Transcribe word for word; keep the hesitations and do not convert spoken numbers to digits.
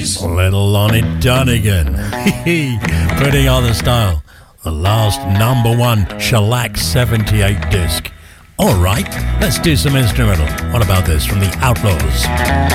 Little Lonnie Donegan. Putting on the style. The last number one Shellac seventy-eight disc. Alright, let's do some instrumental. What about this from the Outlaws?